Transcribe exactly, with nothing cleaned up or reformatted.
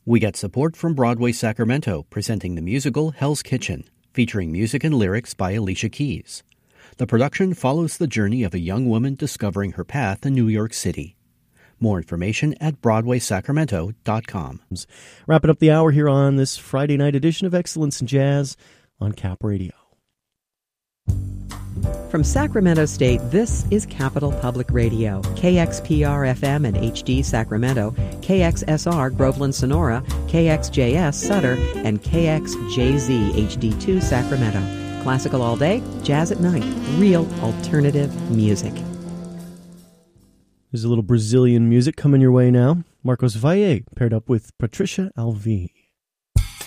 We get support from Broadway Sacramento, presenting the musical Hell's Kitchen, featuring music and lyrics by Alicia Keys. The production follows the journey of a young woman discovering her path in New York City. More information at broadway sacramento dot com. Wrapping up the hour here on this Friday night edition of Excellence in Jazz on Cap Radio. From Sacramento State, this is Capital Public Radio, K X P R F M and H D Sacramento, K X S R Groveland Sonora, K X J S Sutter, and K X J Z H D two Sacramento. Classical all day, jazz at night, real alternative music. There's a little Brazilian music coming your way now. Marcos Valle paired up with Patricia Alvi.